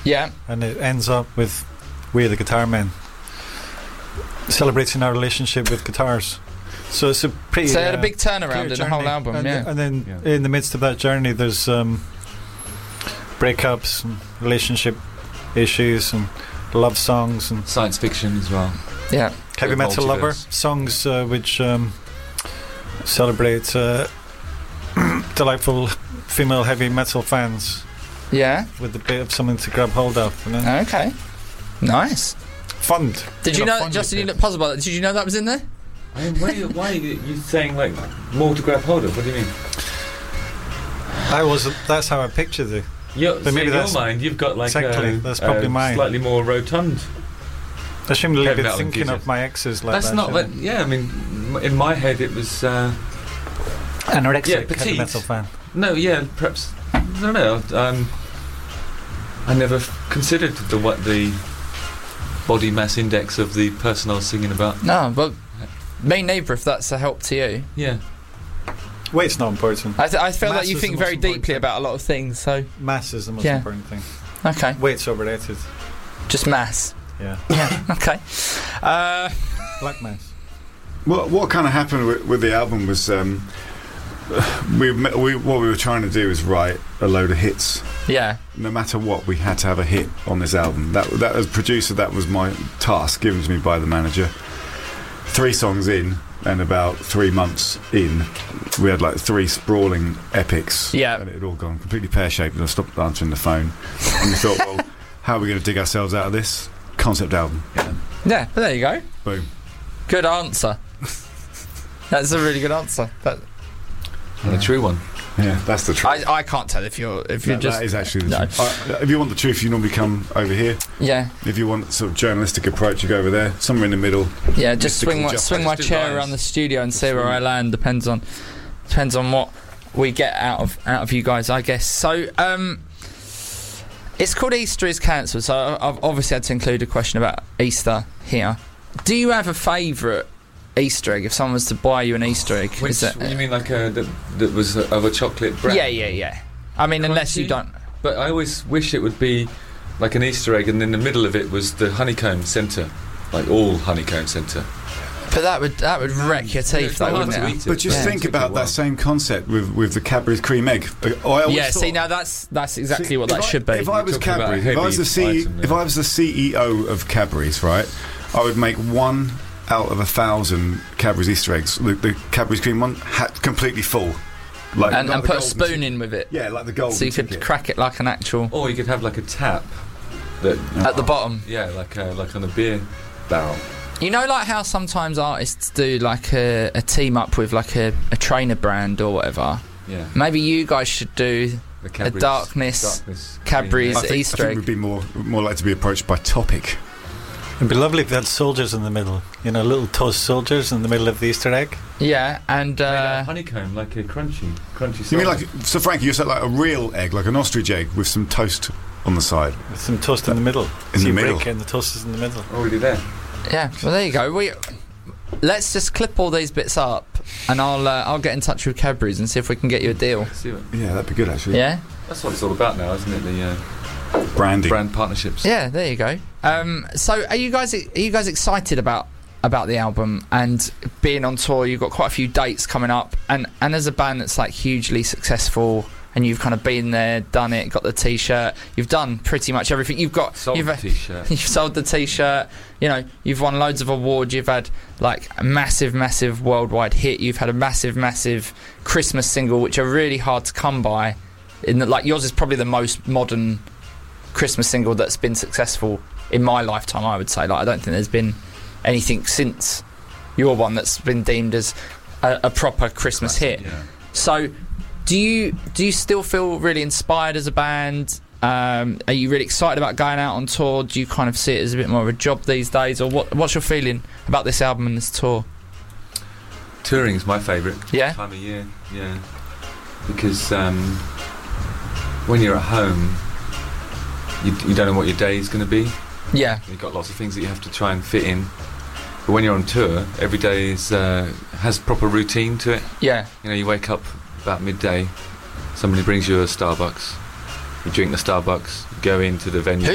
Yeah. And it ends up with We're the Guitar Men, celebrating our relationship with guitars. So it's a pretty... So it had a big turnaround in the whole album, and then in the midst of that journey, there's breakups and relationship issues and love songs and science fiction as well. Yeah. Heavy metal lover songs which celebrate delightful female heavy metal fans. Yeah. With a bit of something to grab hold of. You know? Okay. Nice. Fun. Did you know, Justin, you look puzzled about that. Did you know that was in there? I mean, why are you saying, like, more to grab hold of? What do you mean? That's how I pictured it. But maybe in your mind, you've got, like, that's probably mine. Slightly more rotund. I shouldn't leave it thinking of my exes like that's that. That's not... Like, yeah, I mean, in my head, it was... anorexic heavy metal fan. No, yeah, perhaps... I don't know. I never considered the body mass index of the person I was singing about. No, but me neither, if that's a help to you. Yeah. Weight's not important. I feel like you think very deeply about a lot of things, so... Mass is the most important thing. Okay. Weight's overrated. Just mass. Yeah. Yeah, okay. Black mass. What kind of happened with the album was... what we were trying to do is write a load of hits. Yeah. No matter what, we had to have a hit on this album. That as producer, that was my task given to me by the manager. 3 songs in, and about 3 months in, we had like 3 sprawling epics. Yeah. And it had all gone completely pear-shaped, and I stopped answering the phone. And we thought, well, how are we going to dig ourselves out of this? Concept album. Yeah, but there you go. Boom. Good answer. That's a really good answer. And a true one. Yeah, that's the truth. I can't tell if you're just... That is actually the truth. If you want the truth, you normally come over here. Yeah. If you want sort of journalistic approach, you go over there. Somewhere in the middle. Yeah, just swing my chair around the studio and see where I land. Depends on what we get out of you guys, I guess. So, it's called Easter is Cancelled, so I've obviously had to include a question about Easter here. Do you have a favourite Easter egg? If someone was to buy you an Easter egg, you mean like that was of a chocolate brand? Yeah. I mean, crunchy? Unless you don't. But I always wish it would be like an Easter egg, and in the middle of it was the honeycomb centre, like all honeycomb centre. But that would wreck your teeth, though, wouldn't it? But just think about that same concept with the Cadbury's cream egg. See, now that's exactly what that should be. If I was Cadbury, if I was the CEO of Cadbury's, right, I would make 1 out of 1,000 Cadbury's Easter eggs. The Cadbury's cream one completely full. And put a spoon in with it. Yeah, like the golden. So you could crack it like an actual... Or you could have like a tap at the bottom. Yeah, like on a beer barrel. You know, like how sometimes artists do like a team up with like a trainer brand or whatever. Yeah. Maybe you guys should do a Darkness Cadbury's Easter egg. I think we'd be more likely to be approached by Topic. It'd be lovely if they had soldiers in the middle. You know, little toast soldiers in the middle of the Easter egg. Yeah, and honeycomb, like a crunchy. You mean like, so Frankie, you're saying like a real egg, like an ostrich egg with some toast on the side, with some toast in the middle. In the middle, and the toast is in the middle. Already there. Yeah, well there you go. Let's just clip all these bits up, and I'll get in touch with Cadbury's and see if we can get you a deal. Yeah, that'd be good actually. Yeah, that's what it's all about now, isn't it? The branding, brand partnerships. Yeah, there you go. So are you guys excited about the album and being on tour? You've got quite a few dates coming up, and as a band that's like hugely successful, and you've kind of been there, done it, got the t-shirt, you've done pretty much everything. You've sold the t-shirt. You've sold the t-shirt. You know, you've won loads of awards. You've had like a massive worldwide hit. You've had a massive Christmas single, which are really hard to come by. Like yours is probably the most modern Christmas single that's been successful in my lifetime, I would say. Like, I don't think there's been anything since your one that's been deemed as a proper Christmas hit. Yeah. So do you still feel really inspired as a band? Are you really excited about going out on tour? Do you kind of see it as a bit more of a job these days, or what's your feeling about this album and this tour? Touring's my favourite time of year, because when you're at home, you don't know what your day is going to be. Yeah, you've got lots of things that you have to try and fit in. But when you're on tour, every day has proper routine to it. Yeah, you know, you wake up about midday, somebody brings you a Starbucks, you drink the Starbucks, go into the venue.